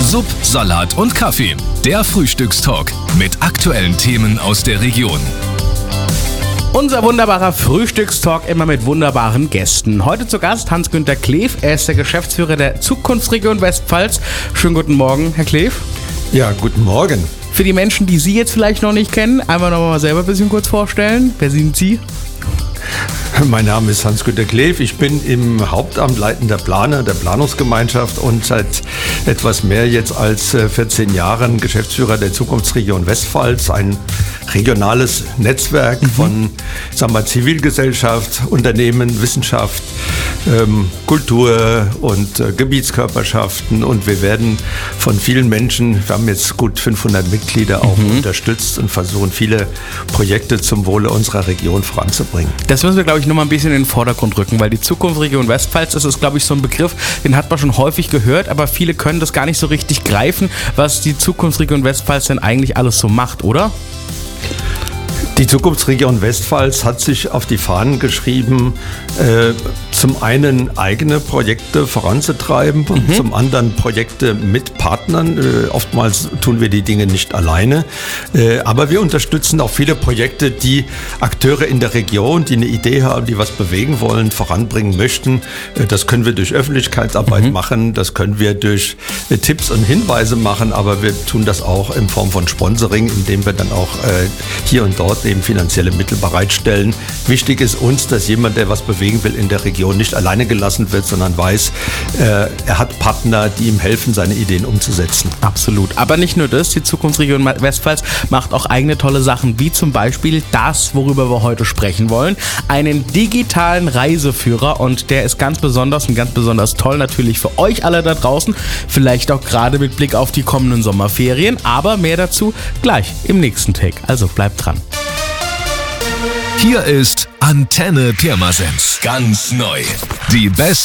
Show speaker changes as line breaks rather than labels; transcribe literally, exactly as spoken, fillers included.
Sub, Salat und Kaffee. Der Frühstückstalk mit aktuellen Themen aus der Region.
Unser wunderbarer Frühstückstalk immer mit wunderbaren Gästen. Heute zu Gast Hans-Günter Kleef. Er ist der Geschäftsführer der Zukunftsregion Westpfalz. Schönen guten Morgen, Herr Kleef.
Ja, guten Morgen.
Für die Menschen, die Sie jetzt vielleicht noch nicht kennen, einmal noch mal selber ein bisschen kurz vorstellen. Wer sind Sie?
Mein Name ist Hans-Günter Kleef. Ich bin im Hauptamt leitender Planer der Planungsgemeinschaft und seit etwas mehr jetzt als vierzehn Jahren Geschäftsführer der Zukunftsregion Westpfalz, ein regionales Netzwerk mhm. von sagen wir, Zivilgesellschaft, Unternehmen, Wissenschaft, ähm, Kultur und äh, Gebietskörperschaften. Und wir werden von vielen Menschen, wir haben jetzt gut fünfhundert Mitglieder, auch mhm. unterstützt und versuchen viele Projekte zum Wohle unserer Region voranzubringen.
Das müssen wir, glaube ich, noch mal ein bisschen in den Vordergrund rücken, weil die Zukunftsregion Westpfalz, das ist, glaube ich, so ein Begriff, den hat man schon häufig gehört, aber viele können das gar nicht so richtig greifen, was die Zukunftsregion Westpfalz denn eigentlich alles so macht, oder?
Die Zukunftsregion Westpfalz hat sich auf die Fahnen geschrieben, äh, zum einen eigene Projekte voranzutreiben und mhm. zum anderen Projekte mit Partnern. Äh, oftmals tun wir die Dinge nicht alleine, äh, aber wir unterstützen auch viele Projekte, die Akteure in der Region, die eine Idee haben, die was bewegen wollen, voranbringen möchten. Äh, das können wir durch Öffentlichkeitsarbeit mhm. machen, das können wir durch äh, Tipps und Hinweise machen, aber wir tun das auch in Form von Sponsoring, indem wir dann auch äh, hier und dort eben finanzielle Mittel bereitstellen. Wichtig ist uns, dass jemand, der was bewegen will in der Region, nicht alleine gelassen wird, sondern weiß, äh, er hat Partner, die ihm helfen, seine Ideen umzusetzen.
Absolut. Aber nicht nur das, die Zukunftsregion Westpfalz macht auch eigene tolle Sachen, wie zum Beispiel das, worüber wir heute sprechen wollen, einen digitalen Reiseführer, und der ist ganz besonders und ganz besonders toll natürlich für euch alle da draußen, vielleicht auch gerade mit Blick auf die kommenden Sommerferien, aber mehr dazu gleich im nächsten Take. Also bleibt dran.
Hier ist Antenne Pirmasens. Ganz neu. Die besten